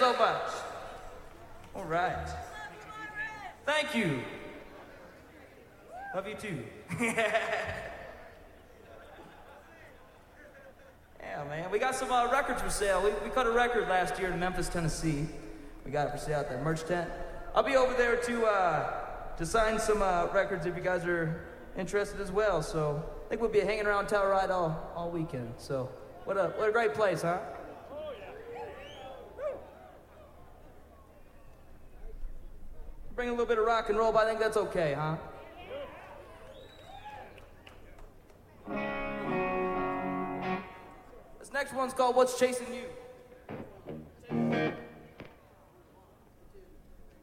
so much. All right. Thank you. Love you too. Yeah, man. We got some records for sale. We cut a record last year in Memphis, Tennessee. We got it for sale at that merch tent. I'll be over there to sign some records if you guys are interested as well. So I think we'll be hanging around Telluride all weekend. So what a great place, huh? Bring a little bit of rock and roll, but I think that's okay, huh? This next one's called What's Chasing You?